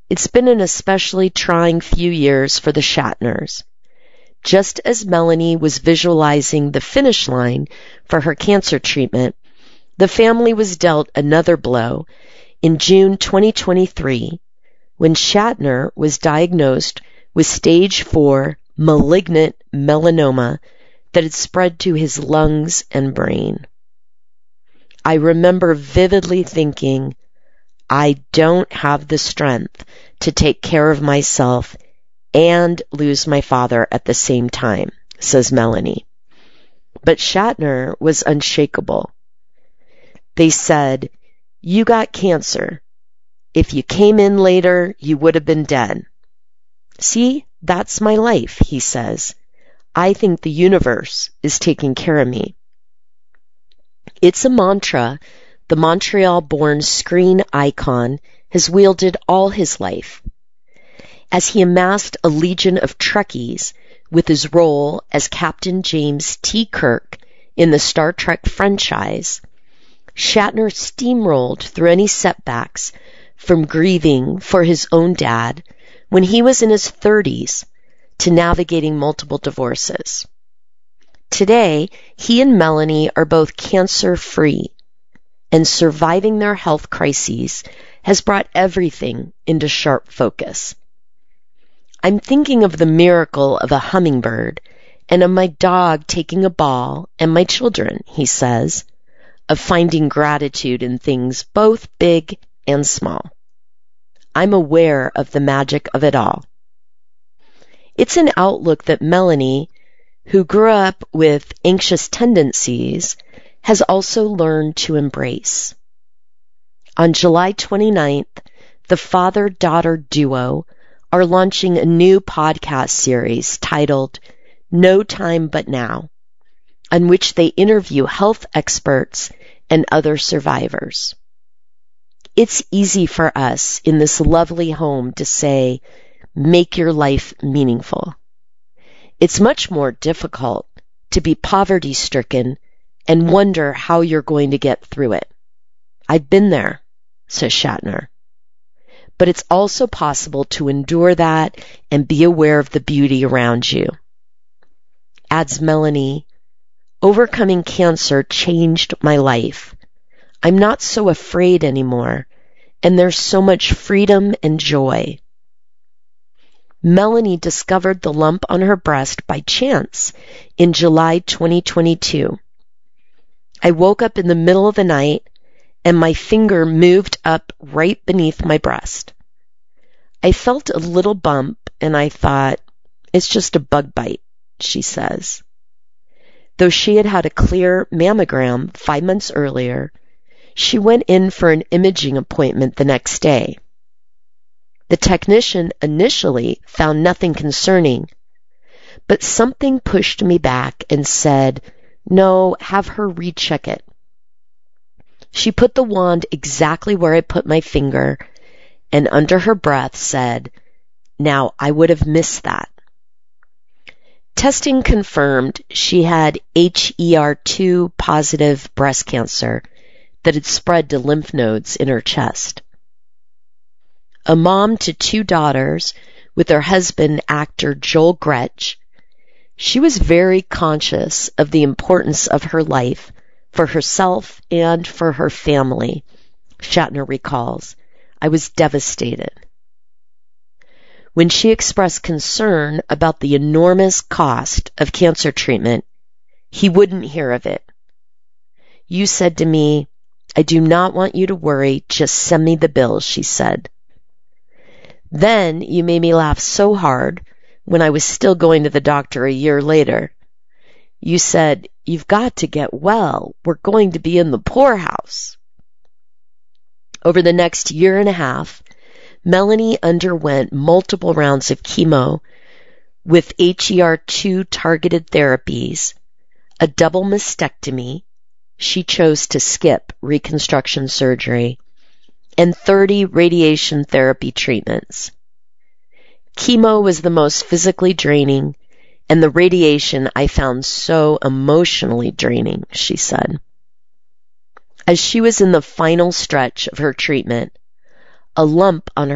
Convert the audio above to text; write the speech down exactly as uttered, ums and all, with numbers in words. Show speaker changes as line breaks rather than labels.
It's been an especially trying few years for the Shatners. Just as Melanie was visualizing the finish line for her cancer treatment, the family was dealt another blow in June twenty twenty-three when Shatner was diagnosed with stage four malignant melanoma that had spread to his lungs and brain. I remember vividly thinking, I don't have the strength to take care of myself and lose my father at the same time, says Melanie. But Shatner was unshakable. They said, you got cancer. If you came in later, you would have been dead. See, that's my life, he says. I think the universe is taking care of me. It's a mantra the Montreal-born screen icon has wielded all his life. As he amassed a legion of Trekkies with his role as Captain James T. Kirk in the Star Trek franchise, Shatner steamrolled through any setbacks from grieving for his own dad when he was in his thirties to navigating multiple divorces. Today, he and Melanie are both cancer-free, and surviving their health crises has brought everything into sharp focus. I'm thinking of the miracle of a hummingbird and of my dog taking a ball and my children, he says, of finding gratitude in things both big and small. I'm aware of the magic of it all. It's an outlook that Melanie, who grew up with anxious tendencies, has also learned to embrace. On July twenty-ninth, the father-daughter duo are launching a new podcast series titled No Time But Now, on which they interview health experts and other survivors. It's easy for us in this lovely home to say, make your life meaningful. It's much more difficult to be poverty-stricken and wonder how you're going to get through it. I've been there, says Shatner. But it's also possible to endure that and be aware of the beauty around you. Adds Melanie, overcoming cancer changed my life. I'm not so afraid anymore, and there's so much freedom and joy. Melanie discovered the lump on her breast by chance in July twenty twenty-two. I woke up in the middle of the night and my finger moved up right beneath my breast. I felt a little bump and I thought, it's just a bug bite, she says. Though she had had a clear mammogram five months earlier, she went in for an imaging appointment the next day. The technician initially found nothing concerning, but something pushed me back and said, no, have her recheck it. She put the wand exactly where I put my finger and under her breath said, now I would have missed that. Testing confirmed she had H E R two positive breast cancer that had spread to lymph nodes in her chest. A mom to two daughters with her husband, actor Joel Gretsch, she was very conscious of the importance of her life for herself and for her family, Shatner recalls. I was devastated. When she expressed concern about the enormous cost of cancer treatment, he wouldn't hear of it. You said to me, I do not want you to worry, just send me the bills, she said. Then you made me laugh so hard when I was still going to the doctor a year later. You said, you've got to get well. We're going to be in the poorhouse. Over the next year and a half, Melanie underwent multiple rounds of chemo with H E R two targeted therapies, a double mastectomy, she chose to skip reconstruction surgery, and thirty radiation therapy treatments. Chemo was the most physically draining, and the radiation I found so emotionally draining, she said. As she was in the final stretch of her treatment, a lump on